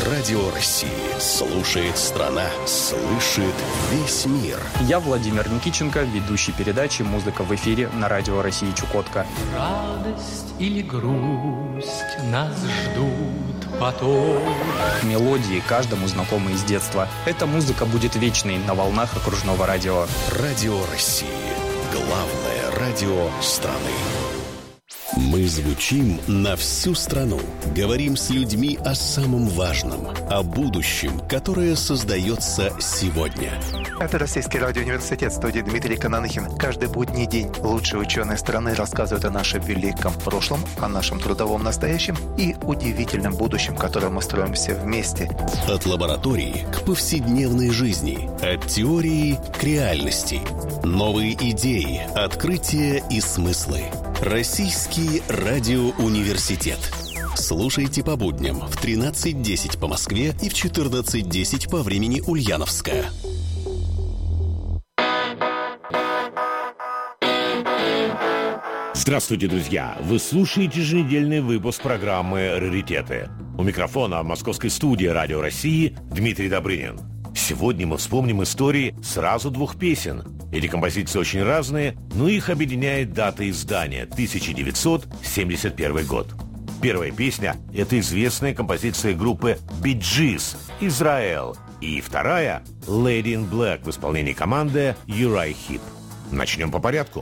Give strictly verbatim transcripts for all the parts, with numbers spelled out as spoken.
Радио России. Слушает страна. Слышит весь мир. Я Владимир Никитченко, ведущий передачи «Музыка в эфире» на Радио России Чукотка. Радость или грусть нас ждут потом. Мелодии каждому знакомы из детства. Эта музыка будет вечной на волнах окружного радио. Радио России. Главное радио страны. Мы звучим на всю страну. Говорим с людьми о самом важном, о будущем, которое создается сегодня. Это Российский радиоуниверситет, студии Дмитрий Кананахин. Каждый будний день лучшие ученые страны рассказывают о нашем великом прошлом, о нашем трудовом настоящем и удивительном будущем, которое мы строим все вместе. От лаборатории к повседневной жизни, от теории к реальности. Новые идеи, открытия и смыслы. Российский радиоуниверситет. Слушайте по будням в тринадцать десять по Москве и в четырнадцать десять по времени Ульяновска. Здравствуйте, друзья! Вы слушаете еженедельный выпуск программы «Раритеты». У микрофона в московской студии Радио России Дмитрий Добрынин. Сегодня мы вспомним истории сразу двух песен. Эти композиции очень разные, но их объединяет дата издания – тысяча девятьсот семьдесят первый год. Первая песня – это известная композиция группы Bee Gees «Израиль». И вторая – «Lady in Black» в исполнении команды Uriah Heep. Начнем по порядку.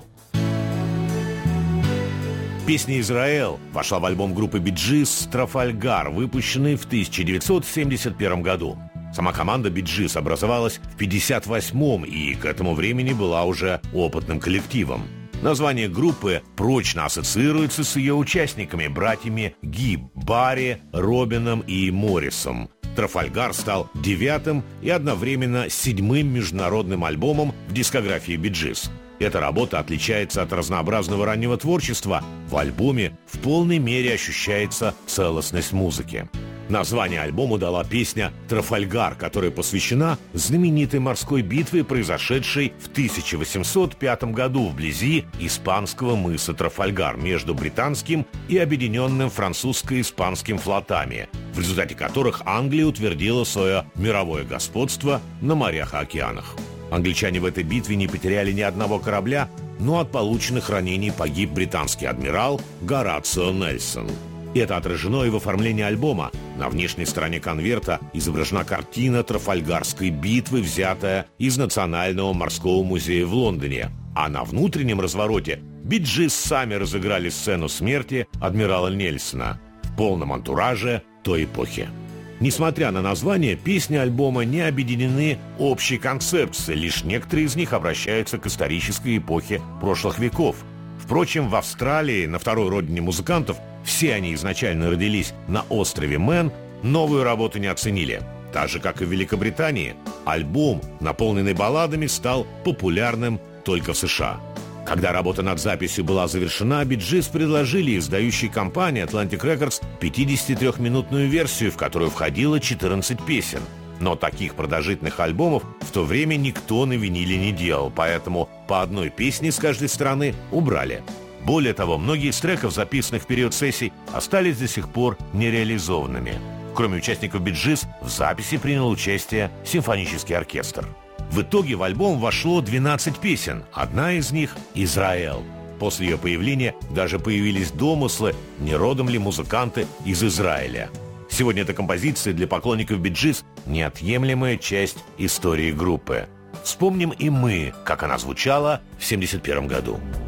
Песня «Израиль» вошла в альбом группы Bee Gees «Трафальгар», выпущенный в тысяча девятьсот семьдесят первом году. Сама команда Bee Gees образовалась в пятьдесят восьмом и к этому времени была уже опытным коллективом. Название группы прочно ассоциируется с ее участниками, братьями Гиб, Барри, Робином и Моррисом. «Трафальгар» стал девятым и одновременно седьмым международным альбомом в дискографии Bee Gees. Эта работа отличается от разнообразного раннего творчества. В альбоме в полной мере ощущается целостность музыки. Название альбому дала песня «Трафальгар», которая посвящена знаменитой морской битве, произошедшей в тысяча восемьсот пятом году вблизи испанского мыса Трафальгар между британским и объединенным французско-испанским флотами, в результате которых Англия утвердила свое мировое господство на морях и океанах. Англичане в этой битве не потеряли ни одного корабля, но от полученных ранений погиб британский адмирал Горацио Нельсон. Это отражено и в оформлении альбома. На внешней стороне конверта изображена картина Трафальгарской битвы, взятая из Национального морского музея в Лондоне. А на внутреннем развороте Bee Gees сами разыграли сцену смерти адмирала Нельсона в полном антураже той эпохи. Несмотря на название, песни альбома не объединены общей концепцией, лишь некоторые из них обращаются к исторической эпохе прошлых веков. Впрочем, в Австралии, на второй родине музыкантов, все они изначально родились на острове Мэн, новую работу не оценили. Так же, как и в Великобритании, альбом, наполненный балладами, стал популярным только в США. Когда работа над записью была завершена, Bee Gees предложили издающей компании Atlantic Records пятидесятитрёхминутную версию, в которую входило четырнадцать песен. Но таких продолжительных альбомов в то время никто на виниле не делал, поэтому по одной песне с каждой стороны убрали. Более того, многие из треков, записанных в период сессий, остались до сих пор нереализованными. Кроме участников Bee Gees, в записи принял участие симфонический оркестр. В итоге в альбом вошло двенадцать песен, одна из них – «Израиль». После ее появления даже появились домыслы, не родом ли музыканты из Израиля. Сегодня эта композиция для поклонников Bee Gees – неотъемлемая часть истории группы. Вспомним и мы, как она звучала в семьдесят первом году.